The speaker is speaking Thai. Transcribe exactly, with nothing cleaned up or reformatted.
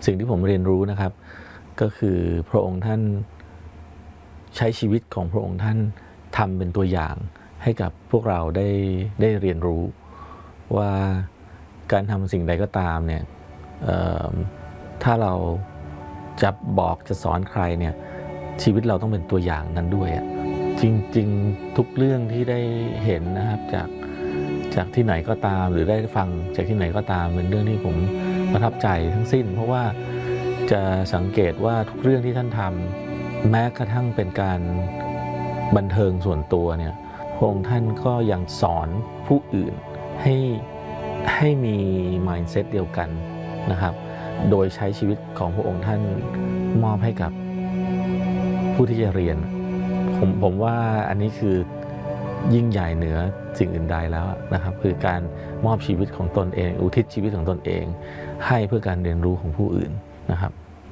สิ่งที่ผมเรียนรู้นะครับก็คือพระองค์ท่านใช้ชีวิตของพระองค์ท่านทำเป็นตัวอย่างให้กับพวกเราได้ได้เรียนรู้ว่าการทำสิ่งใดก็ตามเนี่ยถ้าเราจะบอกจะสอนใครเนี่ยชีวิตเราต้องเป็นตัวอย่างนั้นด้วยจริงๆทุกเรื่องที่ได้เห็นนะครับจากจากที่ไหนก็ตามหรือได้ฟังจากที่ไหนก็ตามเป็นเรื่องที่ผมประทับใจทั้งสิ้นเพราะว่าจะสังเกตว่าทุกเรื่องที่ท่านทำแม้กระทั่งเป็นการบันเทิงส่วนตัวเนี่ยพระองค์ท่านก็ยังสอนผู้อื่นให้ให้มี mindset เดียวกันนะครับโดยใช้ชีวิตของพระองค์ท่านมอบให้กับผู้ที่จะเรียนผมผมว่าอันนี้คือยิ่งใหญ่เหนือสิ่งอื่นใดแล้วนะครับคือการมอบชีวิตของตนเองอุทิศชีวิตของตนเองให้เพื่อการเรียนรู้ของผู้อื่นนะครับ